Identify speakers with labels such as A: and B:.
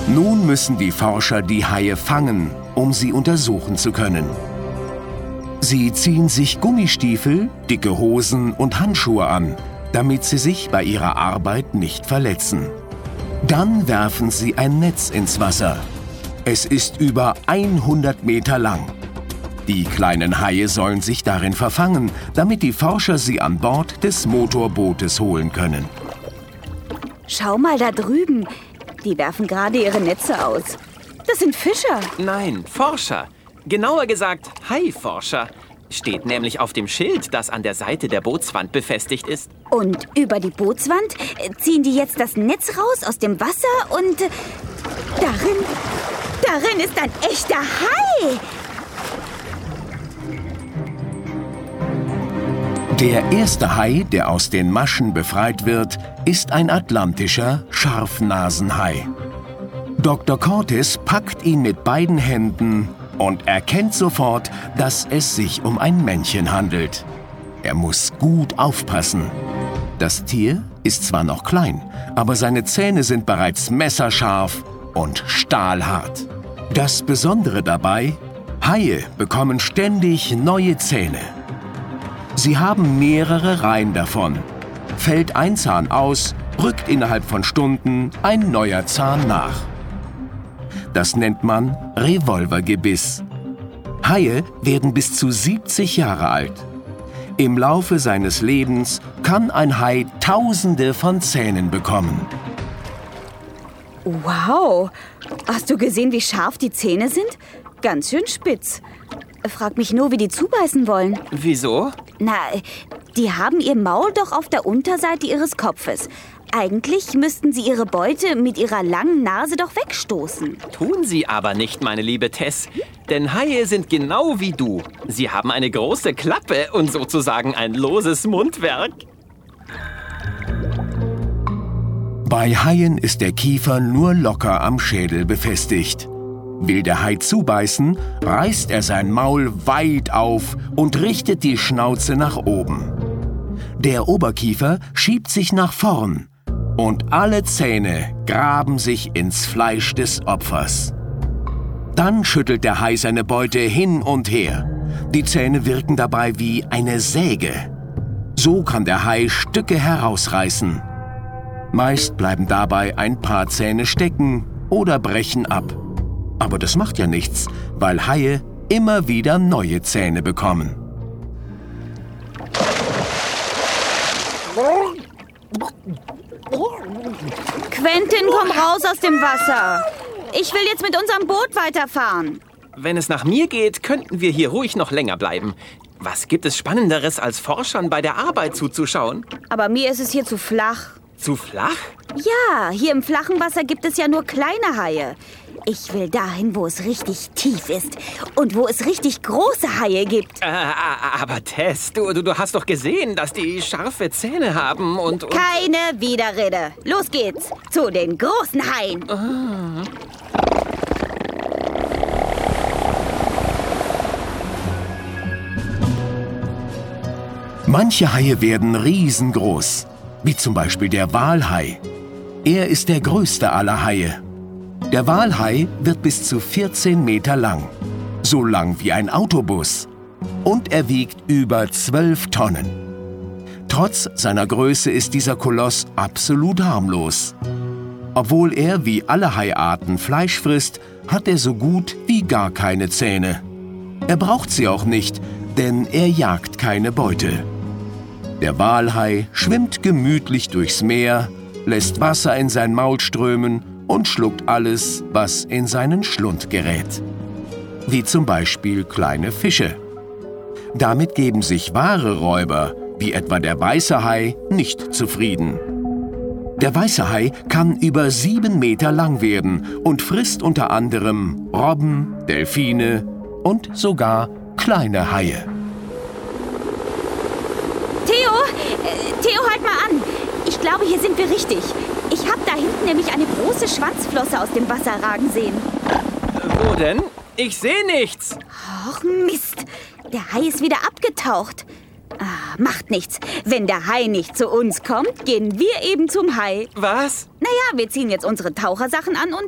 A: Nun müssen die Forscher die Haie fangen, um sie untersuchen zu können. Sie ziehen sich Gummistiefel, dicke Hosen und Handschuhe an, damit sie sich bei ihrer Arbeit nicht verletzen. Dann werfen sie ein Netz ins Wasser. Es ist über 100 Meter lang. Die kleinen Haie sollen sich darin verfangen, damit die Forscher sie an Bord des Motorbootes holen können.
B: Schau mal da drüben. Die werfen gerade ihre Netze aus. Das sind Fischer.
C: Nein, Forscher. Genauer gesagt, Haiforscher. Steht nämlich auf dem Schild, das an der Seite der Bootswand befestigt ist.
B: Und über die Bootswand ziehen die jetzt das Netz raus aus dem Wasser und darin ist ein echter Hai.
A: Der erste Hai, der aus den Maschen befreit wird, ist ein atlantischer Scharfnasenhai. Dr. Curtis packt ihn mit beiden Händen und erkennt sofort, dass es sich um ein Männchen handelt. Er muss gut aufpassen. Das Tier ist zwar noch klein, aber seine Zähne sind bereits messerscharf und stahlhart. Das Besondere dabei: Haie bekommen ständig neue Zähne. Sie haben mehrere Reihen davon. Fällt ein Zahn aus, rückt innerhalb von Stunden ein neuer Zahn nach. Das nennt man Revolvergebiss. Haie werden bis zu 70 Jahre alt. Im Laufe seines Lebens kann ein Hai Tausende von Zähnen bekommen.
B: Wow! Hast du gesehen, wie scharf die Zähne sind? Ganz schön spitz. Frag mich nur, wie die zubeißen wollen.
C: Wieso?
B: Na, die haben ihr Maul doch auf der Unterseite ihres Kopfes. Eigentlich müssten sie ihre Beute mit ihrer langen Nase doch wegstoßen.
C: Tun sie aber nicht, meine liebe Tess. Denn Haie sind genau wie du. Sie haben eine große Klappe und sozusagen ein loses Mundwerk.
A: Bei Haien ist der Kiefer nur locker am Schädel befestigt. Will der Hai zubeißen, reißt er sein Maul weit auf und richtet die Schnauze nach oben. Der Oberkiefer schiebt sich nach vorn und alle Zähne graben sich ins Fleisch des Opfers. Dann schüttelt der Hai seine Beute hin und her. Die Zähne wirken dabei wie eine Säge. So kann der Hai Stücke herausreißen. Meist bleiben dabei ein paar Zähne stecken oder brechen ab. Aber das macht ja nichts, weil Haie immer wieder neue Zähne bekommen.
B: Quentin, komm raus aus dem Wasser. Ich will jetzt mit unserem Boot weiterfahren.
C: Wenn es nach mir geht, könnten wir hier ruhig noch länger bleiben. Was gibt es Spannenderes, als Forschern bei der Arbeit zuzuschauen?
B: Aber mir ist es hier zu flach.
C: Zu flach?
B: Ja, hier im flachen Wasser gibt es ja nur kleine Haie. Ich will dahin, wo es richtig tief ist und wo es richtig große Haie gibt.
C: Aber Tess, du hast doch gesehen, dass die scharfe Zähne haben und...
B: Keine Widerrede. Los geht's zu den großen Haien.
A: Manche Haie werden riesengroß, wie zum Beispiel der Walhai. Er ist der größte aller Haie. Der Walhai wird bis zu 14 Meter lang, so lang wie ein Autobus. Und er wiegt über 12 Tonnen. Trotz seiner Größe ist dieser Koloss absolut harmlos. Obwohl er wie alle Haiarten Fleisch frisst, hat er so gut wie gar keine Zähne. Er braucht sie auch nicht, denn er jagt keine Beute. Der Walhai schwimmt gemütlich durchs Meer, lässt Wasser in sein Maul strömen und schluckt alles, was in seinen Schlund gerät. Wie zum Beispiel kleine Fische. Damit geben sich wahre Räuber, wie etwa der weiße Hai, nicht zufrieden. Der weiße Hai kann über 7 Meter lang werden und frisst unter anderem Robben, Delfine und sogar kleine Haie.
B: Theo, halt mal an. Ich glaube, hier sind wir richtig. Ich habe da hinten nämlich eine große Schwanzflosse aus dem Wasser ragen sehen.
C: Wo denn? Ich sehe nichts.
B: Och, Mist. Der Hai ist wieder abgetaucht. Macht nichts. Wenn der Hai nicht zu uns kommt, gehen wir eben zum Hai.
C: Was?
B: Naja, wir ziehen jetzt unsere Tauchersachen an und